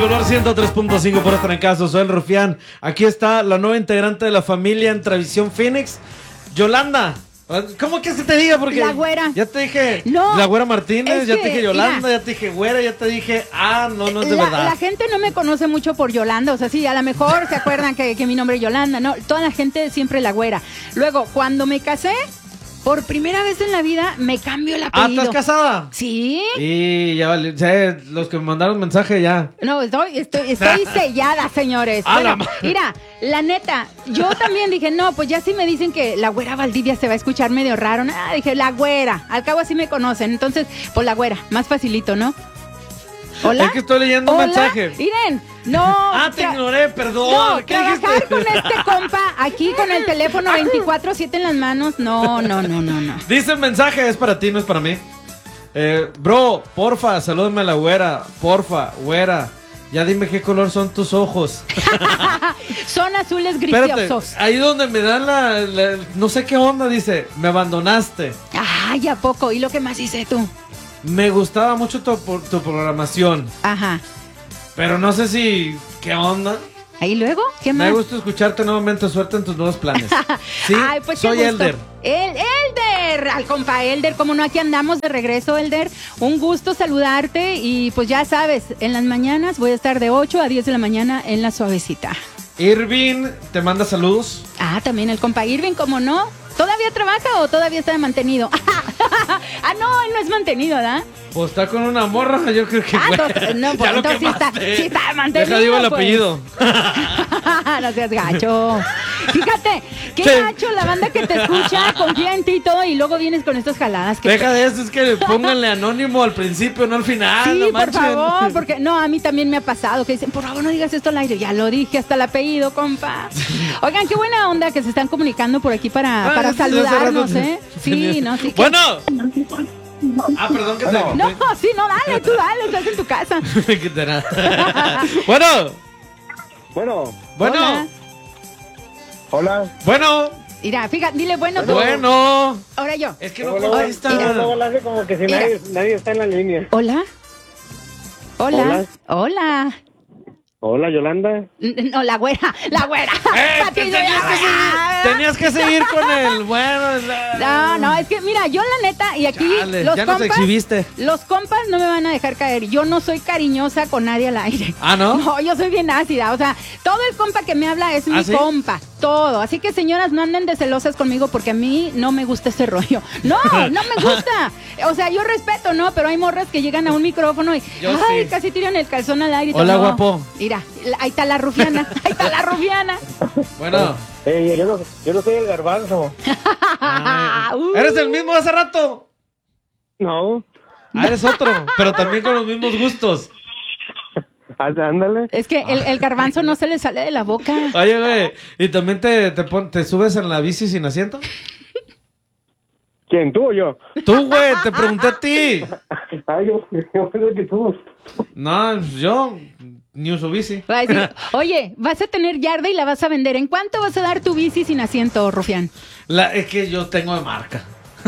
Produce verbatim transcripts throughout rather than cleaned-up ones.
Tricolor ciento tres punto cinco por estar en casa. Soy el Rufián. Aquí está la nueva integrante de la familia en Travisión Phoenix, Yolanda. ¿Cómo que se te diga? Porque la güera. Ya te dije no, la güera Martínez, ya que, te dije Yolanda, mira, ya te dije güera, ya te dije, ah, no, no es de la, verdad. La gente no me conoce mucho por Yolanda, o sea, sí, a lo mejor se acuerdan que, que mi nombre es Yolanda, no, toda la gente siempre la güera. Luego, cuando me casé, por primera vez en la vida, me cambio el apellido. ¿Ah, estás casada? Sí. Y ya vale, ya, los que me mandaron mensaje ya. No, estoy, estoy, estoy sellada, señores. A Bueno, la mira, la neta, yo también dije, no, pues ya sí me dicen que la güera Valdivia se va a escuchar medio raro. Ah, dije, la güera, al cabo así me conocen. Entonces, pues la güera, más facilito, ¿no? ¿Hola? Es que estoy leyendo ¿Hola? un mensaje. Miren, no. Ah, te ignoré, perdón. No, ¿Qué trabajar dijiste? con este compa aquí con el teléfono veinticuatro siete en las manos, no, no, no, no, no. Dice el mensaje, es para ti, no es para mí. Eh, bro, porfa, salúdame a la güera. Porfa, güera. Ya dime qué color son tus ojos. Son azules Espérate, griciosos. ahí donde me dan la, la- no sé qué onda, dice, me abandonaste. Ay, ¿a poco? ¿Y lo que más hice tú? Me gustaba mucho tu, tu programación, Ajá. pero no sé si, ¿qué onda? ¿Ahí luego? ¿Qué más? Me gusta escucharte nuevamente, suerte en tus nuevos planes. Sí, Ay, pues qué soy gusto. Elder. El Elder, al compa Elder, como no, aquí andamos de regreso, Elder. Un gusto saludarte y pues ya sabes, en las mañanas voy a estar de ocho a diez de la mañana en La Suavecita. Irving, te manda saludos. Ah, también el compa Irving, como no. ¿Todavía trabaja o todavía está de mantenido? Ah, no, él no es mantenido, ¿verdad? Pues está con una morra, yo creo que Ah, fue. entonces, no, pues Ya lo entonces sí está, quemaste. sí está de mantenido. Deja, digo el pues. apellido. No seas gacho. Fíjate, qué Sí. gacho la banda que te escucha, confía en ti y todo, y luego vienes con estas jaladas. Que Deja de eso, es que pónganle anónimo al principio, no al final. sí, no por manchen. favor, porque no, a mí también me ha pasado que dicen, por favor, no digas esto al aire. Ya lo dije, hasta el apellido, compa. Oigan, qué buena onda que se están comunicando por aquí para, Ah, para sí, hace saludarnos, rato ¿eh? Sí, no, sí. que- Bueno. Ah, perdón que te... No, sí, no, dale, tú dale, estás en tu casa. Que te na- Bueno. Bueno, Bueno. Hola. hola. Bueno. Mira, fíjate, dile bueno tú. Bueno. Ahora yo. Es que no Luego, contesta. luego, luego lo hace como que si Mira. nadie, nadie está en la línea. Hola. Hola. Hola. Hola. Hola, Yolanda. No, la güera, la güera. Eh, Pati, te- yo tenías, ya- que seguir, tenías que seguir con el bueno. la- No, no, es que mira, yo la neta, y aquí Chale, los ya nos compas, exhibiste. los compas no me van a dejar caer. Yo no soy cariñosa con nadie al aire. Ah, ¿no? No, yo soy bien ácida. O sea, todo el compa que me habla es mi ¿Ah, sí? compa. Todo. Así que, señoras, no anden de celosas conmigo porque a mí no me gusta ese rollo. No, no me gusta. O sea, yo respeto, ¿no? Pero hay morras que llegan a un micrófono y, Yo ay, sí. casi tiran el calzón al aire. y todo. Hola, No. guapo. Mira, ahí está la rufiana. Ahí está la rufiana. Bueno. Eh, yo, no, yo no soy el garbanzo. Ay, Uh. ¿eres el mismo de hace rato? No. Ah, eres otro, pero también con los mismos gustos. Ah, Ándale. Es que el, el garbanzo no se le sale de la boca. Oye, güey, ¿y también te, te, pon- te subes en la bici sin asiento? ¿Quién, tú o yo? Tú, güey, te pregunté a ti. Ay, yo, yo creo que tú. No, yo ni uso bici. Va a decir, oye, vas a tener yarda y la vas a vender. ¿En cuánto vas a dar tu bici sin asiento, Rufián? La, es que yo tengo de marca.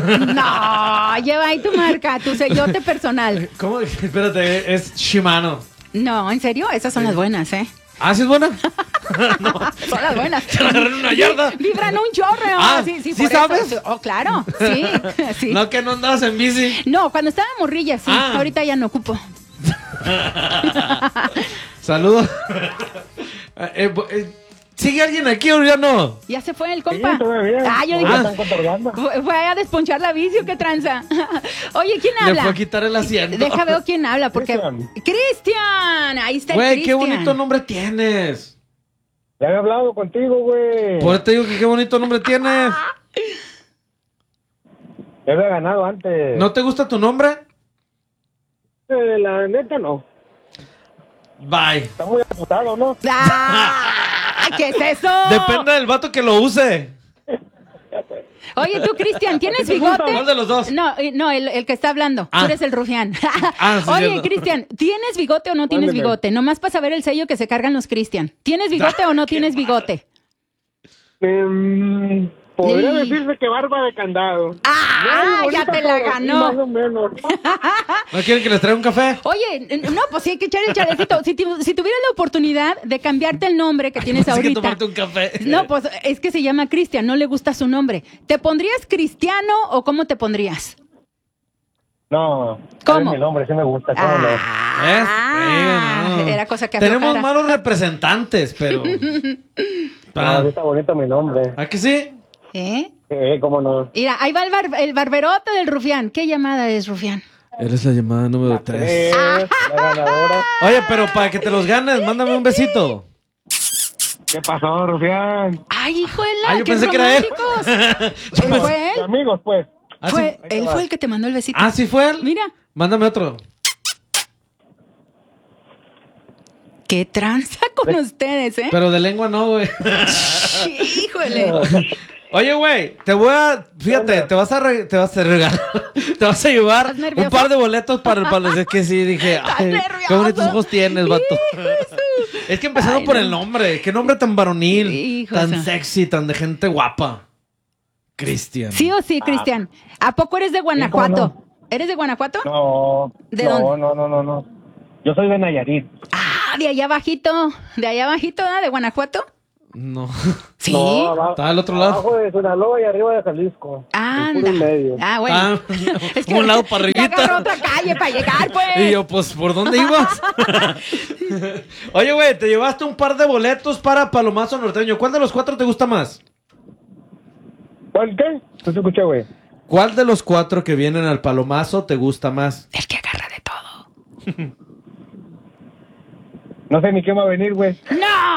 No, lleva ahí tu marca, tu sellote personal. ¿Cómo? Espérate, es Shimano. No, en serio, esas son las buenas, ¿eh? ¿Ah, sí es buena? Son las buenas. Te agarré en una yarda. Vibran un chorro. Ah, sí, sí, ¿sí por eso. sabes? Oh, claro, sí, sí. No, que no andabas en bici. No, cuando estaba morrilla, sí. Ah. Ahorita ya no ocupo. Saludos. Eh, eh, ¿Sigue alguien aquí o ya no? Ya se fue el compa. Sí, todavía. Ah, yo Ah, dije, están cotorreando. fue fue a desponchar la bici o qué tranza. Oye, ¿quién Le habla? fue a quitar el asiento. Deja veo quién habla, porque... Cristian. ¡Cristian! Ahí está el Güey, qué Cristian. bonito nombre tienes. Ya he hablado contigo, güey. Por eso te digo que qué bonito nombre tienes. Ya había ganado antes. ¿No te gusta tu nombre? Eh, la neta, no. Bye. Está muy aputado, ¿no? ¡Ah! ¿Qué es eso? Depende del vato que lo use. Oye, tú, Cristian, ¿tienes ¿A ti te gusta? bigote? ¿Cuál de los dos? No, eh, no, el, el que está hablando. Ah. Tú eres el rufián. Ah, sí, Oye, cierto. Cristian, ¿tienes bigote o no tienes Mándeme. bigote? Nomás para saber el sello que se cargan los Cristian. ¿Tienes bigote o no tienes bigote? Em, Podría Sí. decirse que barba de candado. Ah, Ay, ya bonita te la todo, ganó. Más o menos. ¿No quieren que les traiga un café? Oye, n- no, pues sí hay que echar el chalecito. Si, tu- si tuvieras la oportunidad de cambiarte el nombre que tienes Tienes que ahorita. tomarte un café. No, pues es que se llama Cristian, no le gusta su nombre. ¿Te pondrías Cristiano o cómo te pondrías? No. ¿Cómo? Es mi nombre, sí me gusta. ¿Cómo no? ¿Ves? Ah, Sí, no. era cosa que Tenemos aflojara. malos representantes, pero... Ah, sí está bonito mi nombre. ¿A que sí? ¿Eh? Sí, cómo no. Mira, ahí va el, bar- el barberote del Rufián. ¿Qué llamada es, Rufián? Eres la llamada número tres. Es la ganadora. Oye, pero para que te los ganes, mándame un besito. ¿Qué pasó, Rufián? Ay, hijo de la, Ah, yo qué pensé que era él. románticos. Yo pensé- ¿Fue De él? amigos, pues. ¿Ah, Fue, sí? él fue el que te mandó el besito. ¿Ah, sí fue él? Mira, Mándame otro. qué tranza con ustedes, ¿eh? Pero de lengua no, güey. Híjole. Oye, güey, te voy a... Fíjate, te vas a, re- te vas a regalar... Te vas a llevar ¿Estás nervioso? un par de boletos para el palo. Es que sí, dije... ¿Estás Ay, nervioso? qué bonitos ojos tienes, vato. Hijo de su- Es que empezando Ay, por no. el nombre. Qué nombre tan varonil. Hijo tan de su- sexy, tan de gente guapa. Cristian. Sí o sí, Cristian. ¿A poco eres de Guanajuato? ¿Eres de Guanajuato? No. ¿De no, dónde? no, no, no, no. Yo soy de Nayarit. Ah, de allá abajito. De allá abajito, ¿verdad? ¿De Guanajuato? No. Sí. No, abajo, Está al otro lado. abajo de Sinaloa y arriba de Jalisco. Anda. El puro medio. Ah, bueno. Ah, Es un lado para ya arribita. agarró otra calle para llegar, pues. Y yo, pues, ¿por dónde ibas? Oye, güey, te llevaste un par de boletos para Palomazo Norteño. ¿Cuál de los cuatro te gusta más? ¿Cuál qué? No te escuché, güey. ¿Cuál de los cuatro que vienen al Palomazo te gusta más? El que agarra de todo. No sé ni quién va a venir, güey. ¡No!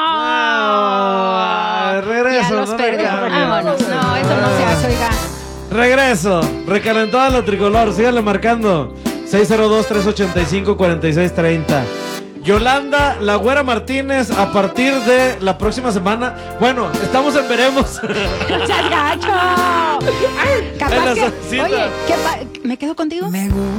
Ah, regreso, Ya los no perdió. regreso. Vámonos. No, eso no se hace, oiga. Regreso. Recalentada la tricolor. Síganle marcando. seis cero dos, tres ocho cinco, cuatro seis tres cero. Yolanda, la Güera Martínez, a partir de la próxima semana. Bueno, estamos en veremos. ¡No seas gacho! En Capaz la que... salsita. Oye, ¿qué pa- ¿me quedo contigo?